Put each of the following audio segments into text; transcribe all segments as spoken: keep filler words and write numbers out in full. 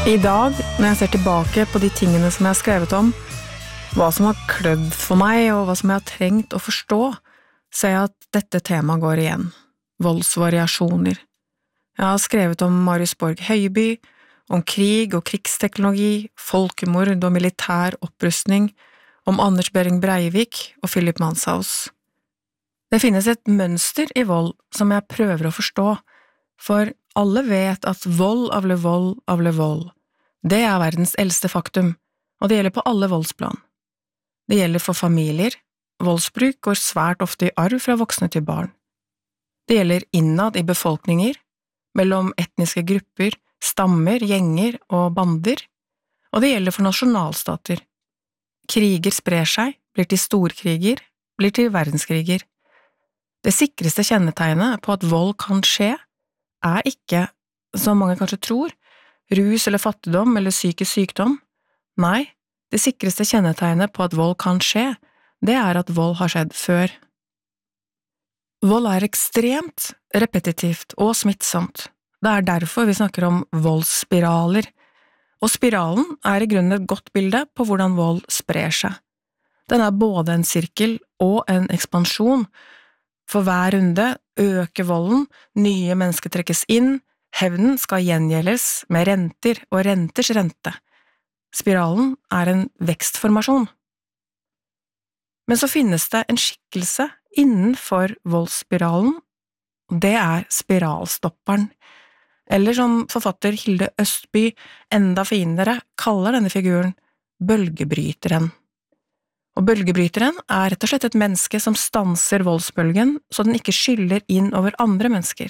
I dag, når jeg ser tilbake på de tingene som jeg har skrevet om, hva som har klødd for meg og hva som jeg har trengt å forstå, ser jeg at dette temaet går igjen. Voldsvariasjoner. Jeg har skrevet om Marius Borg Høiby, om krig og krigsteknologi, folkemord og militær opprustning, om Anders Behring Breivik og Philip Manshaus. Det finnes et mønster i vold som jeg prøver å forstå, for alle vet at vold avler vold avler vold. Det er verdens eldste faktum, og det gjelder på alle voldsplan. Det gjelder for familier. Voldsbruk går svært ofte i arv fra voksne til barn. Det gjelder innad i befolkninger, mellom etniske grupper, stammer, gjenger og bander, og det gjelder for nasjonalstater. Kriger sprer seg, blir til storkriger, blir til verdenskriger. Det sikreste kjennetegnet på at vold kan skje, er ikke, som mange kanskje tror, rus eller fattigdom eller psykisk sykdom. Nei, det sikreste kjennetegnet på at vold kan skje, det er at vold har skjedd før. Vold er ekstremt repetitivt og smittsomt. Det er derfor vi snakker om voldsspiraler, og spiralen er i grunnen et godt bilde på hvordan vold sprer seg. Den er både en sirkel og en ekspansjon. For hver runde øker volden, nye mennesker trekkes inn, hevnen skal gjengjeldes med renter og renters rente. Spiralen er en vekstformasjon. Men så finnes det en skikkelse innenfor voldsspiralen, og det er spiralstopperen. Eller som forfatter Hilde Østby enda finere kaller denne figuren bølgebryteren. Og bølgebryteren er rett og slett et menneske som stanser voldsbølgen så den ikke skyller inn over andre mennesker.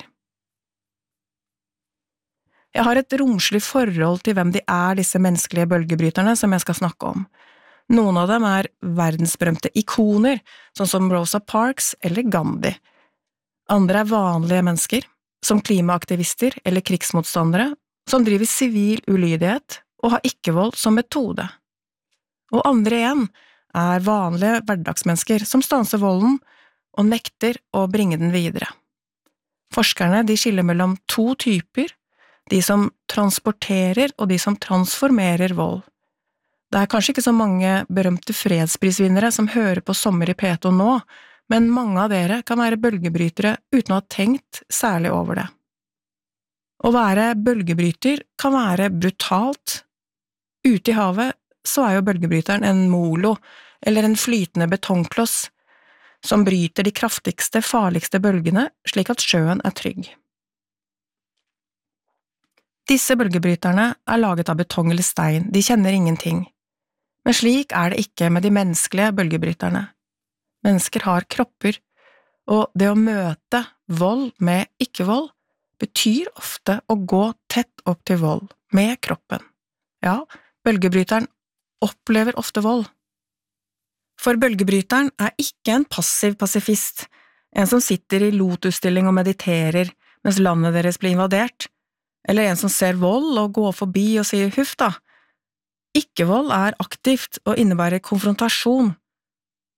Jeg har et romslig forhold til hvem de er, disse menneskelige bølgebryterne som jeg skal snakke om. Noen av dem er verdensberømte ikoner, sånn som Rosa Parks eller Gandhi. Andre er vanlige mennesker, som klimaaktivister eller krigsmotstandere, som driver sivil ulydighet og har ikke-vold som metode. Og andre igjen er vanlige hverdagsmennesker som stanser volden og nekter å bringe den videre. Forskerne de skiller mellom to typer, de som transporterer og de som transformerer vold. Det er kanskje ikke så mange berømte fredsprisvinnere som hører på Sommer i P to nå, men mange av dere kan være bølgebrytere uten å ha tenkt særlig over det. Å være bølgebryter kan være brutalt. Ute i havet så er jo bølgebryteren en molo, eller en flytende betongkloss, som bryter de kraftigste, farligste bølgene, slik at sjøen er trygg. Disse bølgebryterne er laget av betong eller stein, de kjenner ingenting. Men slik er det ikke med de menneskelige bølgebryterne. Mennesker har kropper, og det å møte vold med ikke-vold betyr ofte å gå tett opp til vold med kroppen. Ja, bølgebryteren opplever ofte vold. For bølgebryteren er ikke en passiv pasifist, en som sitter i lotusstilling og mediterer mens landet deres blir invadert, eller en som ser vold og går forbi og sier huff da. Ikke-vold er aktivt og innebærer konfrontasjon.